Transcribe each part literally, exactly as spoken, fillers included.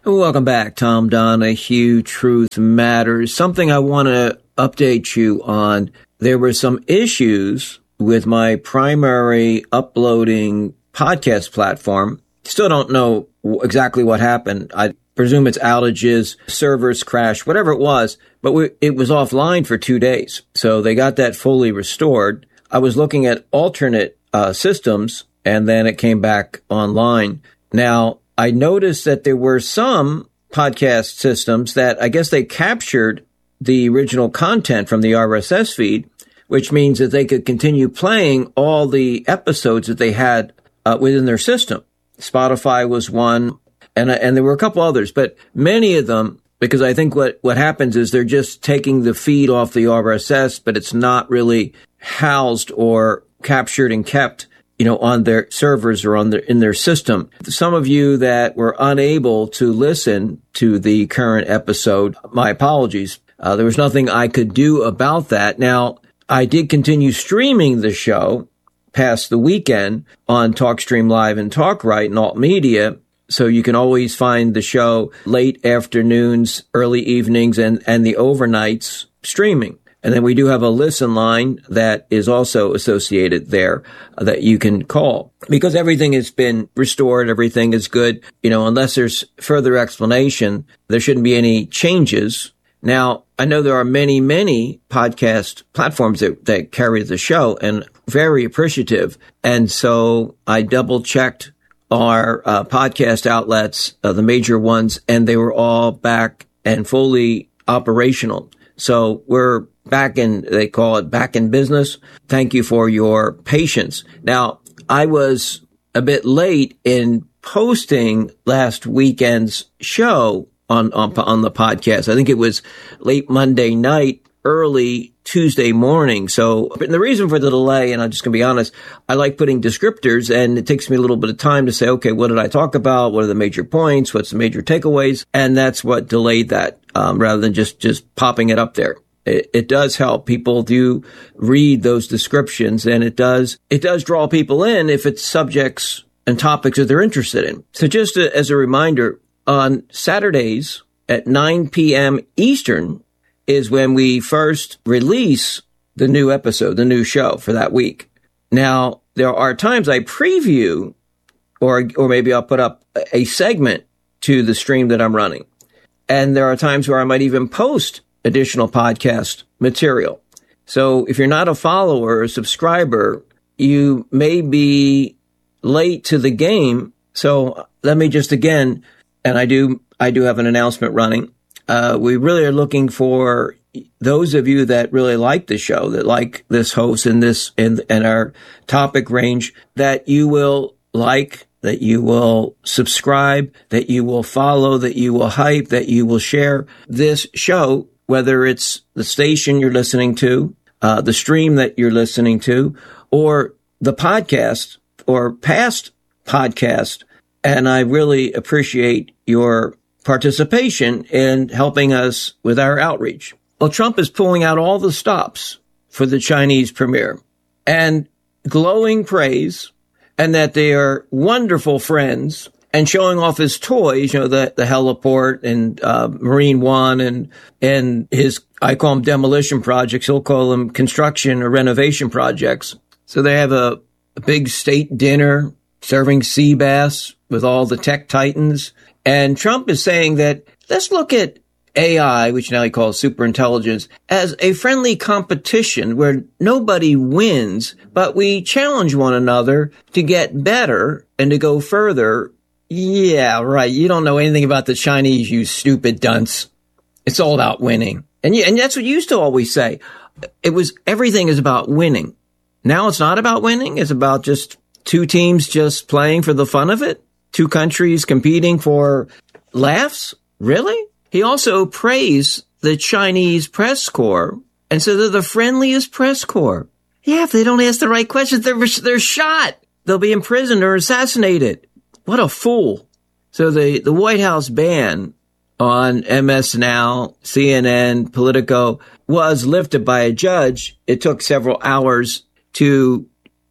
Welcome back. Tom Donahue, Truth Matters. Something I want to update you on. There were some issues with my primary uploading podcast platform. Still don't know exactly what happened. I presume it's outages, servers crash, whatever it was, but we, it was offline for two days. So they got that fully restored. I was looking at alternate uh, systems, and then it came back online. Now, I noticed that there were some podcast systems that I guess they captured the original content from the R S S feed, which means that they could continue playing all the episodes that they had uh, within their system. Spotify was one, and and there were a couple others, but many of them, because I think what, what happens is they're just taking the feed off the R S S, but it's not really housed or captured and kept, you know, on their servers or on their, in their system. Some of you that were unable to listen to the current episode, my apologies. Uh, there was nothing I could do about that. Now, I did continue streaming the show past the weekend on TalkStream Live and TalkRight and Alt Media. So you can always find the show late afternoons, early evenings, and, and the overnights streaming. And then we do have a listen line that is also associated there uh, that you can call. Because everything has been restored, everything is good. You know, unless there's further explanation, there shouldn't be any changes. Now, I know there are many, many podcast platforms that, that carry the show, and very appreciative. And so I double checked our uh, podcast outlets, uh, the major ones, and they were all back and fully operational. So we're back in, they call it back in business. Thank you for your patience. Now, I was a bit late in posting last weekend's show on, on, on the podcast. I think it was late Monday night, early Tuesday morning. So the reason for the delay, and I'm just going to be honest, I like putting descriptors, and it takes me a little bit of time to say, okay, what did I talk about? What are the major points? What's the major takeaways? And that's what delayed that, um, rather than just, just popping it up there. It, it does help. People do read those descriptions, and it does, it does draw people in if it's subjects and topics that they're interested in. So just a, as a reminder, on Saturdays at nine p.m. Eastern is when we first release the new episode, the new show for that week. Now, there are times I preview, or or maybe I'll put up a segment to the stream that I'm running. And there are times where I might even post additional podcast material. So if you're not a follower or a subscriber, you may be late to the game. So let me just again, and I do, I do have an announcement running. Uh, we really are looking for those of you that really like the show, that like this host and this, and, and our topic range, that you will like, that you will subscribe, that you will follow, that you will hype, that you will share this show, whether it's the station you're listening to, uh, the stream that you're listening to, or the podcast or past podcast. And I really appreciate your participation in helping us with our outreach. Well, Trump is pulling out all the stops for the Chinese premier, and glowing praise, and that they are wonderful friends, and showing off his toys, you know, the, the heliport and uh, Marine One, and and his, I call them demolition projects, he'll call them construction or renovation projects. So they have a, a big state dinner serving sea bass with all the tech titans. And Trump is saying that let's look at A I, which now he calls superintelligence, as a friendly competition where nobody wins, but we challenge one another to get better and to go further. Yeah, right. You don't know anything about the Chinese, you stupid dunce. It's all about winning. And you, and that's what you used to always say. It was, everything is about winning. Now it's not about winning. It's about just two teams just playing for the fun of it. Two countries competing for laughs? Really? He also praised the Chinese press corps and said they're the friendliest press corps. Yeah, if they don't ask the right questions, they're, they're shot. They'll be imprisoned or assassinated. What a fool. So the, the White House ban on M S Now, C N N, Politico was lifted by a judge. It took several hours to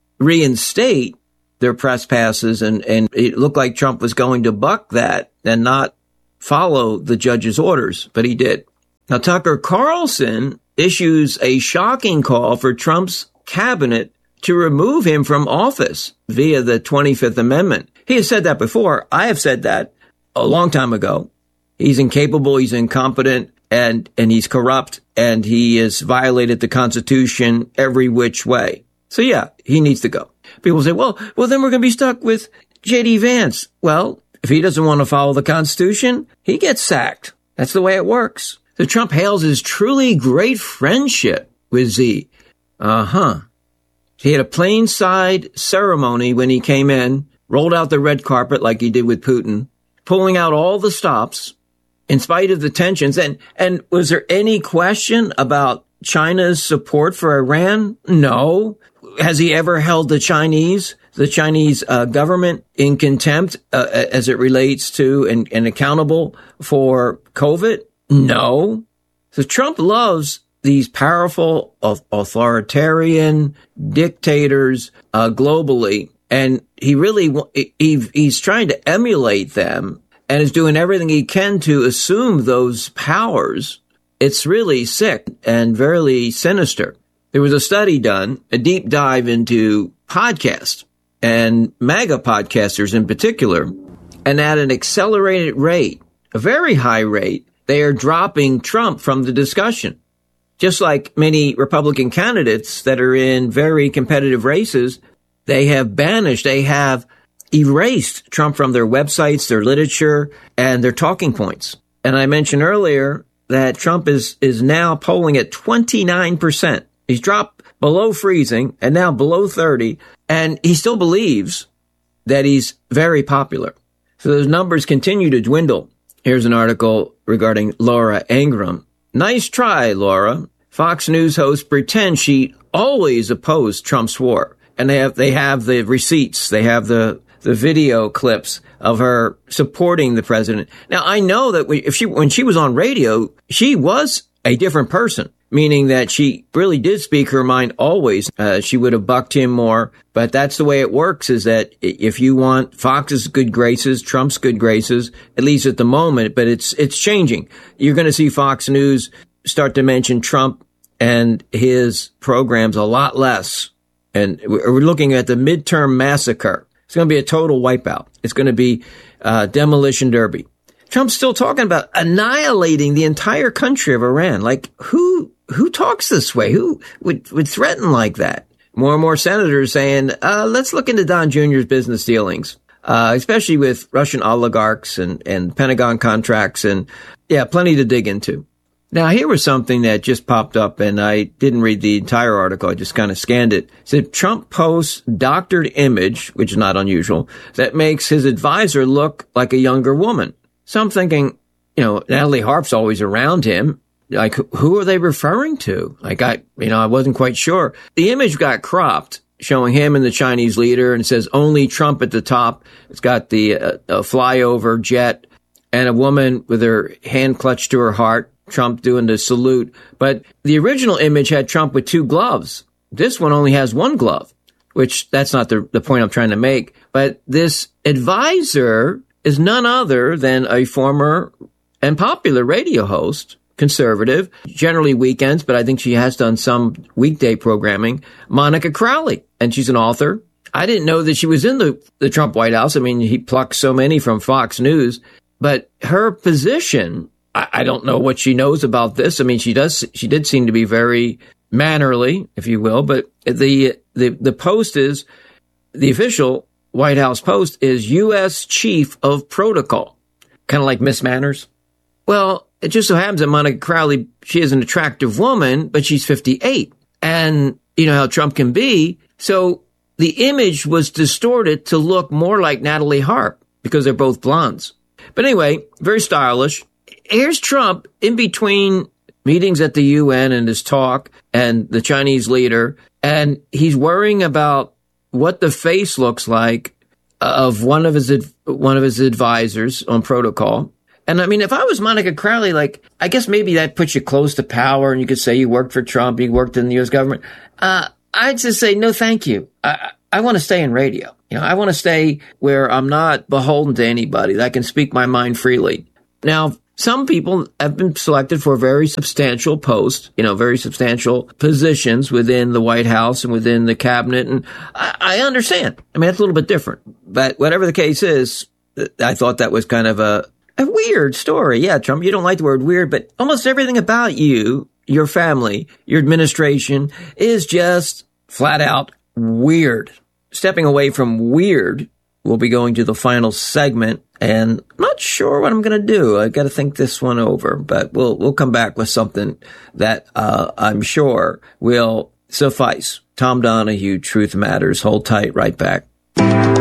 reinstate their press passes, and, and it looked like Trump was going to buck that and not follow the judge's orders, but he did. Now, Tucker Carlson issues a shocking call for Trump's cabinet to remove him from office via the twenty-fifth Amendment. He has said that before. I have said that a long time ago. He's incapable, he's incompetent, and, and he's corrupt, and he has violated the Constitution every which way. So yeah, he needs to go. People say, well, well, then we're going to be stuck with J D Vance. Well, if he doesn't want to follow the Constitution, he gets sacked. That's the way it works. So Trump hails his truly great friendship with Z. Uh-huh. He had a plain side ceremony when he came in, rolled out the red carpet like he did with Putin, pulling out all the stops in spite of the tensions. And, and was there any question about China's support for Iran? No. Has he ever held the Chinese, the Chinese uh, government in contempt uh, as it relates to and, and accountable for COVID? No. So Trump loves these powerful authoritarian dictators uh, globally, and he really he, he's trying to emulate them and is doing everything he can to assume those powers. It's really sick and very sinister. There was a study done, a deep dive into podcasts and MAGA podcasters in particular, and at an accelerated rate, a very high rate, they are dropping Trump from the discussion. Just like many Republican candidates that are in very competitive races, they have banished, they have erased Trump from their websites, their literature, and their talking points. And I mentioned earlier that Trump is, is now polling at twenty-nine percent. He's dropped below freezing and now below thirty, and he still believes that he's very popular. So those numbers continue to dwindle. Here's an article regarding Laura Ingraham. Nice try, Laura. Fox News host pretends she always opposed Trump's war. And they have, they have the receipts. They have the, the video clips of her supporting the president. Now, I know that we, if she, when she was on radio, she was a different person, meaning that she really did speak her mind always. Uh, she would have bucked him more. But that's the way it works, is that if you want Fox's good graces, Trump's good graces, at least at the moment, but it's, it's changing. You're going to see Fox News start to mention Trump and his programs a lot less. And we're looking at the midterm massacre. It's going to be a total wipeout. It's going to be uh demolition derby. Trump's still talking about annihilating the entire country of Iran. Like, who who talks this way? Who would, would threaten like that? More and more senators saying, uh, let's look into Don Junior's business dealings, uh, especially with Russian oligarchs and, and Pentagon contracts. And yeah, plenty to dig into. Now, here was something that just popped up, and I didn't read the entire article. I just kind of scanned it. It said Trump posts doctored image, which is not unusual, that makes his advisor look like a younger woman. So I'm thinking, you know, Natalie Harp's always around him. Like, who are they referring to? Like, I, you know, I wasn't quite sure. The image got cropped, showing him and the Chinese leader, and it says only Trump at the top. It's got the uh, a flyover jet and a woman with her hand clutched to her heart, Trump doing the salute. But the original image had Trump with two gloves. This one only has one glove, which that's not the, the point I'm trying to make. But this advisor is none other than a former and popular radio host, conservative, generally weekends, but I think she has done some weekday programming, Monica Crowley. And she's an author. I didn't know that she was in the, the Trump White House. I mean, he plucked so many from Fox News. But her position, I, I don't know what she knows about this. I mean, she does, she did seem to be very mannerly, if you will. But the, the, the post is, the official White House post is U S Chief of Protocol. Kind of like Miss Manners. Well, it just so happens that Monica Crowley, she is an attractive woman, but she's fifty-eight. And you know how Trump can be. So the image was distorted to look more like Natalie Harp because they're both blondes. But anyway, very stylish. Here's Trump in between meetings at the U N and his talk and the Chinese leader. And he's worrying about what the face looks like of one of his, one of his advisors on protocol. And I mean, if I was Monica Crowley, like, I guess maybe that puts you close to power and you could say you worked for Trump, you worked in the U S government. Uh, I'd just say, no, thank you. I, I want to stay in radio. You know, I want to stay where I'm not beholden to anybody, that I can speak my mind freely. Now, some people have been selected for very substantial posts, you know, very substantial positions within the White House and within the cabinet. And I, I understand. I mean, it's a little bit different. But whatever the case is, I thought that was kind of a, a weird story. Yeah, Trump, you don't like the word weird, but almost everything about you, your family, your administration is just flat out weird. Stepping away from weird, we'll be going to the final segment, and I'm not sure what I'm going to do. I got to think this one over, but we'll we'll come back with something that uh, I'm sure will suffice. Tom Donahue, Truth Matters. Hold tight. Right back.